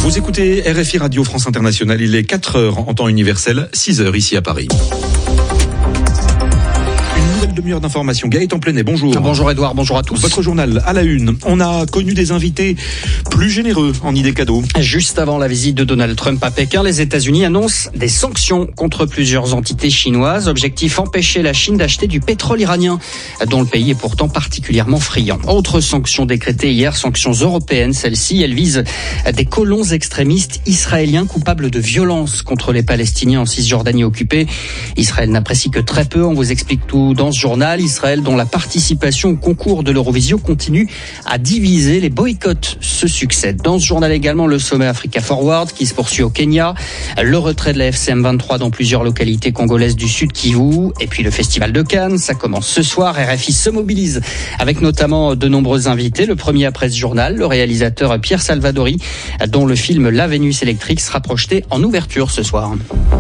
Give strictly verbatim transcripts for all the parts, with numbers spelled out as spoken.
Vous écoutez R F I Radio France Internationale, il est quatre heures en temps universel, six heures ici à Paris. Demi-heure d'information. Gaëtan Plenet, bonjour. Bonjour Edouard, bonjour à tous. Votre journal à la une. On a connu des invités plus généreux en idées cadeaux. Juste avant la visite de Donald Trump à Pékin, les États-Unis annoncent des sanctions contre plusieurs entités chinoises. Objectif, empêcher la Chine d'acheter du pétrole iranien, dont le pays est pourtant particulièrement friand. Autre sanction décrétée hier, sanctions européennes. Celle-ci, elle vise des colons extrémistes israéliens coupables de violences contre les Palestiniens en Cisjordanie occupée. Israël n'apprécie que très peu. On vous explique tout dans ce journal. Israël, dont la participation au concours de l'Eurovision continue à diviser. Les boycotts se succèdent. Dans ce journal également, le sommet Africa Forward qui se poursuit au Kenya, le retrait de la F C M vingt-trois dans plusieurs localités congolaises du Sud Kivu, et puis le Festival de Cannes, ça commence ce soir. R F I se mobilise avec notamment de nombreux invités. Le premier après ce journal, le réalisateur Pierre Salvadori, dont le film La Vénus électrique sera projeté en ouverture ce soir.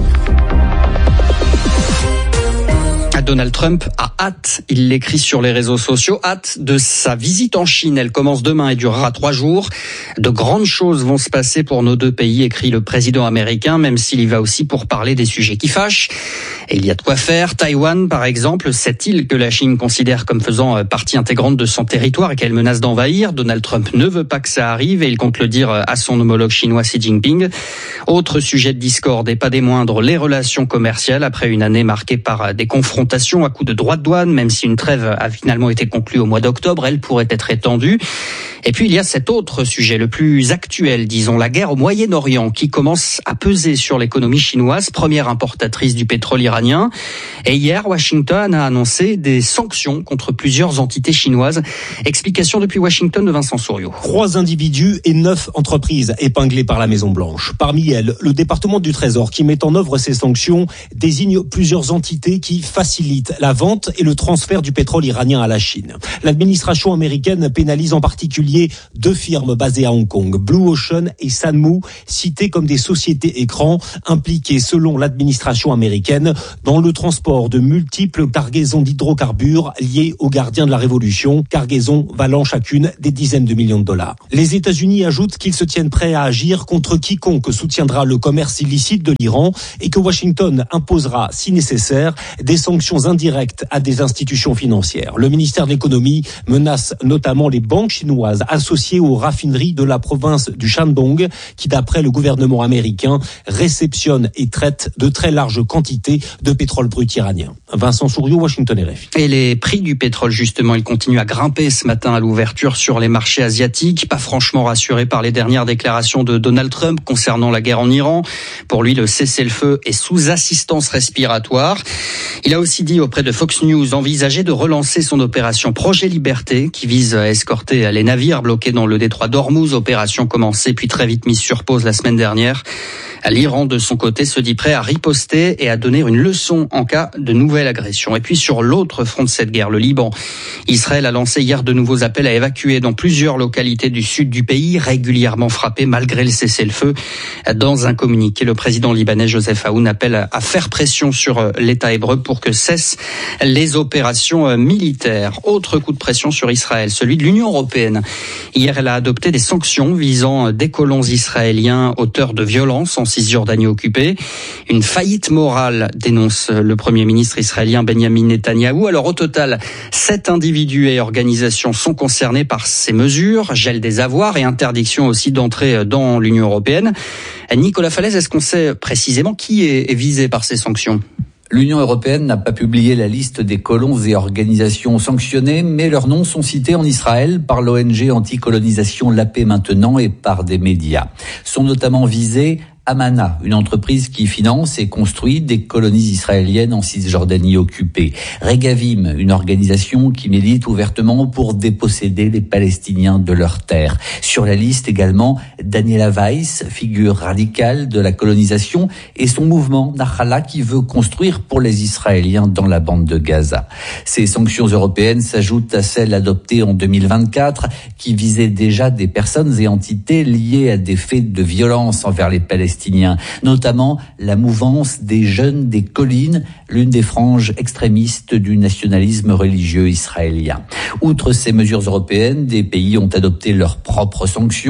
Donald Trump a hâte, il l'écrit sur les réseaux sociaux, hâte de sa visite en Chine. Elle commence demain et durera trois jours. De grandes choses vont se passer pour nos deux pays, écrit le président américain, même s'il y va aussi pour parler des sujets qui fâchent. Et il y a de quoi faire. Taïwan, par exemple, cette île que la Chine considère comme faisant partie intégrante de son territoire et qu'elle menace d'envahir. Donald Trump ne veut pas que ça arrive et il compte le dire à son homologue chinois Xi Jinping. Autre sujet de discorde et pas des moindres, les relations commerciales après une année marquée par des confrontations à coup de droits de douane, même si une trêve a finalement été conclue au mois d'octobre, elle pourrait être étendue. Et puis il y a cet autre sujet, le plus actuel, disons, la guerre au Moyen-Orient, qui commence à peser sur l'économie chinoise, première importatrice du pétrole iranien. Et hier, Washington a annoncé des sanctions contre plusieurs entités chinoises. Explication depuis Washington de Vincent Souriau. Trois individus et neuf entreprises épinglées par la Maison-Blanche. Parmi elles, le département du Trésor, qui met en œuvre ces sanctions, désigne plusieurs entités qui facilitent la vente et le transfert du pétrole iranien à la Chine. L'administration américaine pénalise en particulier deux firmes basées à Hong Kong, Blue Ocean et Sanmu, citées comme des sociétés écrans impliquées, selon l'administration américaine, dans le transport de multiples cargaisons d'hydrocarbures liées aux gardiens de la Révolution, cargaisons valant chacune des dizaines de millions de dollars. Les États-Unis ajoutent qu'ils se tiennent prêts à agir contre quiconque soutiendra le commerce illicite de l'Iran et que Washington imposera, si nécessaire, des sanctions indirectes à des institutions financières. Le ministère de l'économie menace notamment les banques chinoises associées aux raffineries de la province du Shandong, qui, d'après le gouvernement américain, réceptionnent et traitent de très larges quantités de pétrole brut iranien. Vincent Souriau, Washington R F I. Et les prix du pétrole, justement, ils continuent à grimper ce matin à l'ouverture sur les marchés asiatiques. Pas franchement rassuré par les dernières déclarations de Donald Trump concernant la guerre en Iran. Pour lui, le cessez-le-feu est sous assistance respiratoire. Il a aussi dit auprès de Fox News envisager de relancer son opération Projet Liberté, qui vise à escorter les navires bloqués dans le détroit d'Ormuz, opération commencée puis très vite mise sur pause la semaine dernière. L'Iran, de son côté, se dit prêt à riposter et à donner une leçon en cas de nouvelle agression. Et puis sur l'autre front de cette guerre, le Liban, Israël a lancé hier de nouveaux appels à évacuer dans plusieurs localités du sud du pays, régulièrement frappées malgré le cessez-le-feu. Dans un communiqué, le président libanais Joseph Aoun appelle à faire pression sur l'État hébreu pour que cessent les opérations militaires. Autre coup de pression sur Israël, celui de l'Union européenne. Hier, elle a adopté des sanctions visant des colons israéliens auteurs de violences en Cisjordanie occupée. Une faillite morale, dénonce le Premier ministre israélien Benjamin Netanyahou. Alors au total, sept individus et organisations sont concernés par ces mesures, gel des avoirs et interdiction aussi d'entrer dans l'Union européenne. Nicolas Falaise, est-ce qu'on sait précisément qui est visé par ces sanctions ? L'Union européenne n'a pas publié la liste des colons et organisations sanctionnées, mais leurs noms sont cités en Israël par l'O N G anti-colonisation La Paix Maintenant et par des médias. Sont notamment visés Amana, une entreprise qui finance et construit des colonies israéliennes en Cisjordanie occupée. Regavim, une organisation qui milite ouvertement pour déposséder les Palestiniens de leurs terres. Sur la liste également, Daniela Weiss, figure radicale de la colonisation, et son mouvement Nahala qui veut construire pour les Israéliens dans la bande de Gaza. Ces sanctions européennes s'ajoutent à celles adoptées en deux mille vingt-quatre qui visaient déjà des personnes et entités liées à des faits de violence envers les Palestiniens, notamment la mouvance des Jeunes des Collines, l'une des franges extrémistes du nationalisme religieux israélien. Outre ces mesures européennes, des pays ont adopté leurs propres sanctions.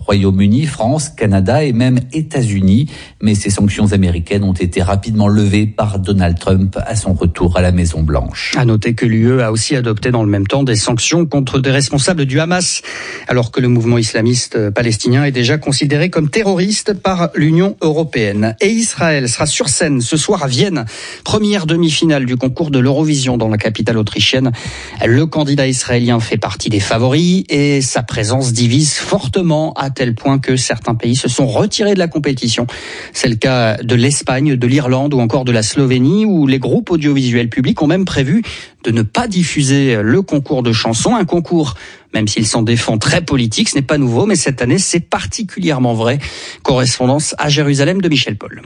Royaume-Uni, France, Canada et même États-Unis. Mais ces sanctions américaines ont été rapidement levées par Donald Trump à son retour à la Maison-Blanche. À noter que l'U E a aussi adopté dans le même temps des sanctions contre des responsables du Hamas, alors que le mouvement islamiste palestinien est déjà considéré comme terroriste par l'Union européenne. Et Israël sera sur scène ce soir à Vienne, première demi-finale du concours de l'Eurovision dans la capitale autrichienne. Le candidat israélien fait partie des favoris et sa présence divise fortement à tel point que certains pays se sont retirés de la compétition. C'est le cas de l'Espagne, de l'Irlande ou encore de la Slovénie, où les groupes audiovisuels publics ont même prévu de ne pas diffuser le concours de chansons, un concours, même s'il s'en défend, très politique, ce n'est pas nouveau, mais cette année c'est particulièrement vrai. Correspondance à Jérusalem de Michel Paul.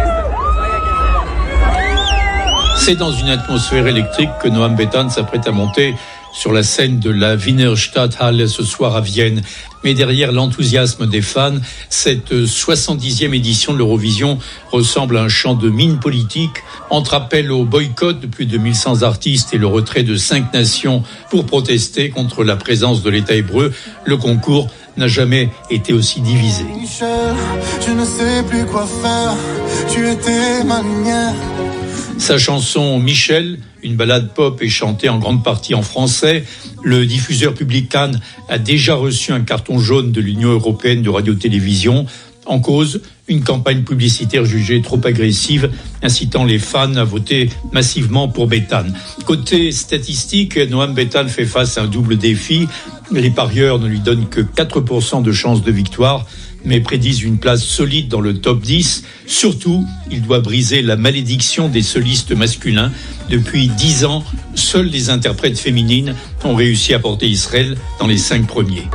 C'est dans une atmosphère électrique que Noam Beitan s'apprête à monter sur la scène de la Wiener Stadthalle ce soir à Vienne. Mais derrière l'enthousiasme des fans, cette soixante-dixième édition de l'Eurovision ressemble à un champ de mine politique, entre appel au boycott de plus de mille cent artistes et le retrait de cinq nations pour protester contre la présence de l'État hébreu. Le concours n'a jamais été aussi divisé. Michel, je ne sais plus quoi faire, tu étais ma lumière. Sa chanson « Michel », une ballade pop, est chantée en grande partie en français. Le diffuseur public Cannes a déjà reçu un carton jaune de l'Union européenne de radio-télévision. En cause, une campagne publicitaire jugée trop agressive, incitant les fans à voter massivement pour Beitan. Côté statistique, Noam Beitan fait face à un double défi. Les parieurs ne lui donnent que quatre pour cent de chances de victoire, mais prédisent une place solide dans le top dix. Surtout, il doit briser la malédiction des solistes masculins. Depuis dix ans, seules les interprètes féminines ont réussi à porter Israël dans les cinq premiers.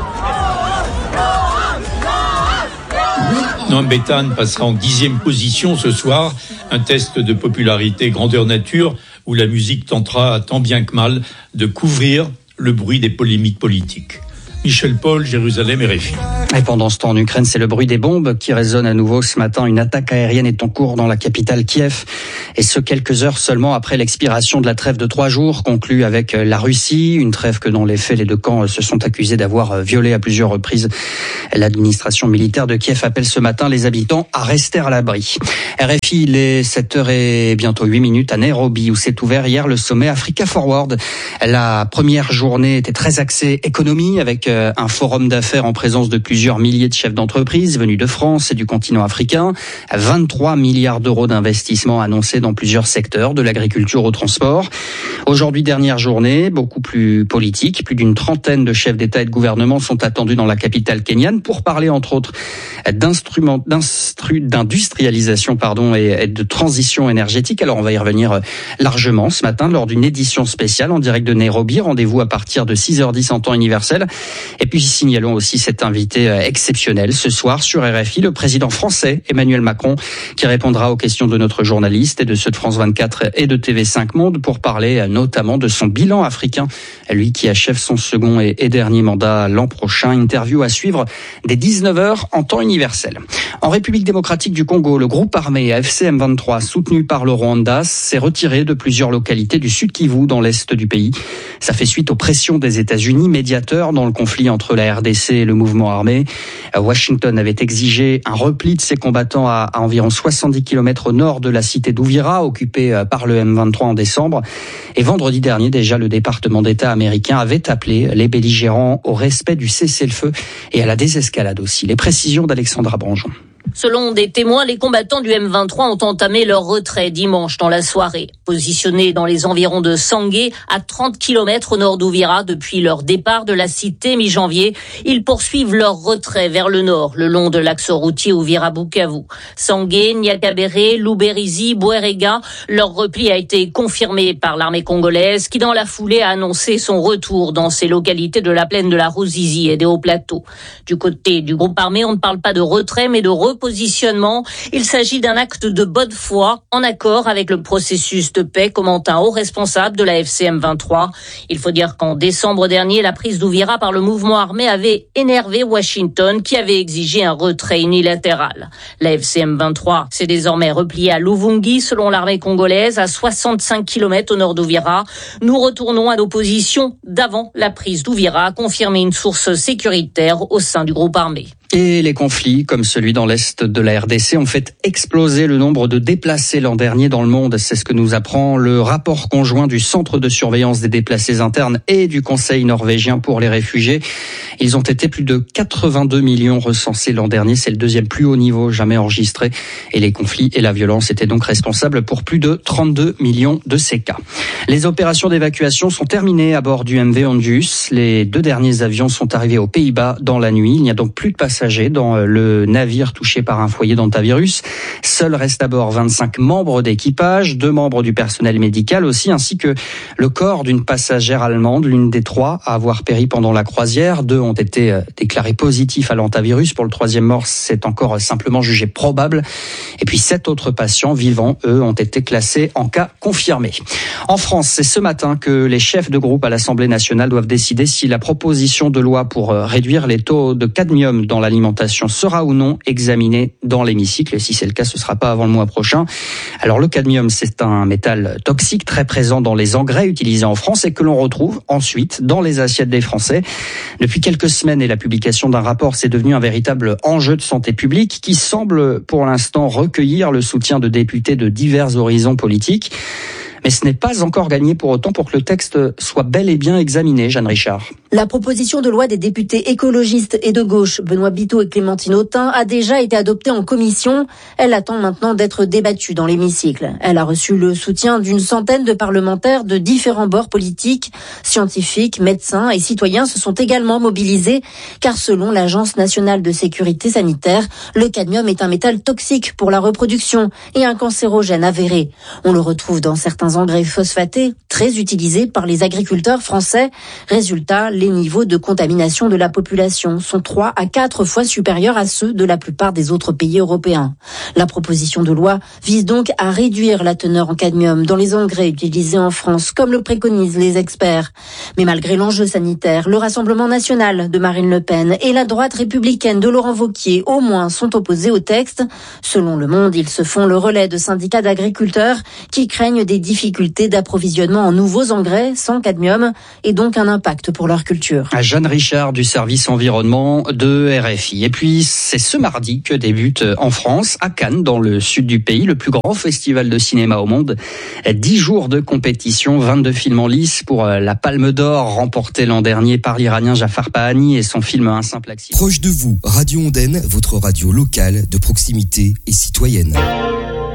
Noam Beitan passera en dixième position ce soir, un test de popularité grandeur nature où la musique tentera tant bien que mal de couvrir le bruit des polémiques politiques. Michel Paul, Jérusalem, R F I. Et pendant ce temps en Ukraine, c'est le bruit des bombes qui résonne à nouveau ce matin. Une attaque aérienne est en cours dans la capitale Kiev. Et ce, quelques heures seulement après l'expiration de la trêve de trois jours conclue avec la Russie. Une trêve que dans les faits, les deux camps se sont accusés d'avoir violée à plusieurs reprises. L'administration militaire de Kiev appelle ce matin les habitants à rester à l'abri. R F I, il est sept heures et bientôt huit minutes à Nairobi, où s'est ouvert hier le sommet Africa Forward. La première journée était très axée économie, avec un forum d'affaires en présence de plusieurs milliers de chefs d'entreprise venus de France et du continent africain. vingt-trois milliards d'euros d'investissements annoncés dans plusieurs secteurs, de l'agriculture au transport. Aujourd'hui, dernière journée, beaucoup plus politique. Plus d'une trentaine de chefs d'État et de gouvernement sont attendus dans la capitale kenyane pour parler, entre autres, d'instruments, d'instru, d'industrialisation, pardon, et de transition énergétique. Alors, on va y revenir largement ce matin lors d'une édition spéciale en direct de Nairobi. Rendez-vous à partir de six heures dix en temps universel. Et puis, signalons aussi cet invité exceptionnel ce soir sur R F I, le président français Emmanuel Macron, qui répondra aux questions de notre journaliste et de ceux de France vingt-quatre et de T V cinq Monde pour parler notamment de son bilan africain. Lui qui achève son second et dernier mandat l'an prochain. Interview à suivre dès dix-neuf heures en temps universel. En République démocratique du Congo, le groupe armé F C M vingt-trois, soutenu par le Rwanda, s'est retiré de plusieurs localités du Sud Kivu dans l'est du pays. Ça fait suite aux pressions des États-Unis, médiateurs dans le conflit entre la R D C et le mouvement armé. Washington avait exigé un repli de ses combattants à, à environ soixante-dix kilomètres au nord de la cité d'Ouvira, occupée par le M vingt-trois en décembre. Et vendredi dernier, déjà, le département d'État américain avait appelé les belligérants au respect du cessez-le-feu et à la désescalade aussi. Les précisions d'Alexandra Branjon. Selon des témoins, les combattants du M vingt-trois ont entamé leur retrait dimanche dans la soirée. Positionnés dans les environs de Sangué, à trente kilomètres au nord d'Ouvira depuis leur départ de la cité mi-janvier, ils poursuivent leur retrait vers le nord, le long de l'axe routier Ouvira-Bukavu. Sangué, Nyakabere, Luberizi, Bouérega, leur repli a été confirmé par l'armée congolaise qui, dans la foulée, a annoncé son retour dans ces localités de la plaine de la Ruzizi et des Hauts-Plateaux. Du côté du groupe armé, on ne parle pas de retrait, mais de repositionnement. Il s'agit d'un acte de bonne foi, en accord avec le processus de paix, commente un haut responsable de la F C M vingt-trois. Il faut dire qu'en décembre dernier, la prise d'Ouvira par le mouvement armé avait énervé Washington, qui avait exigé un retrait unilatéral. La F C M vingt-trois s'est désormais repliée à Luvungi, selon l'armée congolaise, à soixante-cinq kilomètres au nord d'Ouvira. Nous retournons à nos positions d'avant la prise d'Ouvira, a confirmé une source sécuritaire au sein du groupe armé. Et les conflits, comme celui dans l'Est de la R D C, ont fait exploser le nombre de déplacés l'an dernier dans le monde. C'est ce que nous apprend le rapport conjoint du Centre de surveillance des déplacés internes et du Conseil norvégien pour les réfugiés. Ils ont été plus de quatre-vingt-deux millions recensés l'an dernier. C'est le deuxième plus haut niveau jamais enregistré. Et les conflits et la violence étaient donc responsables pour plus de trente-deux millions de ces cas. Les opérations d'évacuation sont terminées à bord du M V Ondius. Les deux derniers avions sont arrivés aux Pays-Bas dans la nuit. Il n'y a donc plus de passagers dans le navire touché par un foyer d'hantavirus. Seuls restent à bord vingt-cinq membres d'équipage, deux membres du personnel médical aussi, ainsi que le corps d'une passagère allemande, l'une des trois à avoir péri pendant la croisière. Deux ont été déclarés positifs à l'hantavirus. Pour le troisième mort, c'est encore simplement jugé probable. Et puis sept autres patients vivants, eux, ont été classés en cas confirmé. En France, c'est ce matin que les chefs de groupe à l'Assemblée nationale doivent décider si la proposition de loi pour réduire les taux de cadmium dans l'alimentation sera ou non examinée dans l'hémicycle. Et si c'est le cas, ce ne sera pas avant le mois prochain. Alors le cadmium, c'est un métal toxique très présent dans les engrais utilisés en France et que l'on retrouve ensuite dans les assiettes des Français. Depuis quelques semaines et la publication d'un rapport, c'est devenu un véritable enjeu de santé publique qui semble pour l'instant recueillir le soutien de députés de divers horizons politiques. Mais ce n'est pas encore gagné pour autant pour que le texte soit bel et bien examiné, Jeanne Richard. La proposition de loi des députés écologistes et de gauche, Benoît Biteau et Clémentine Autain, a déjà été adoptée en commission. Elle attend maintenant d'être débattue dans l'hémicycle. Elle a reçu le soutien d'une centaine de parlementaires de différents bords politiques. Scientifiques, médecins et citoyens se sont également mobilisés, car selon l'Agence nationale de sécurité sanitaire, le cadmium est un métal toxique pour la reproduction et un cancérogène avéré. On le retrouve dans certains engrais phosphatés, très utilisés par les agriculteurs français. Résultat, les niveaux de contamination de la population sont trois à quatre fois supérieurs à ceux de la plupart des autres pays européens. La proposition de loi vise donc à réduire la teneur en cadmium dans les engrais utilisés en France, comme le préconisent les experts. Mais malgré l'enjeu sanitaire, le Rassemblement national de Marine Le Pen et la droite républicaine de Laurent Wauquiez, au moins, sont opposés au texte. Selon Le Monde, ils se font le relais de syndicats d'agriculteurs qui craignent des difficultés d'approvisionnement en nouveaux engrais sans cadmium et donc un impact pour leur culture. Jeanne Richard du service environnement de R F I. Et puis, c'est ce mardi que débute en France, à Cannes, dans le sud du pays, le plus grand festival de cinéma au monde. Dix jours de compétition, vingt-deux films en lice pour la Palme d'Or, remportée l'an dernier par l'Iranien Jafar Pahani et son film Un simple accident. Proche de vous, Radio Ondaine, votre radio locale de proximité et citoyenne.